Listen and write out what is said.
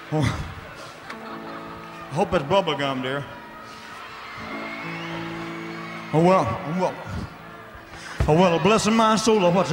Oh, I hope it's bubble gum, dear. Oh well, blessing my soul, what's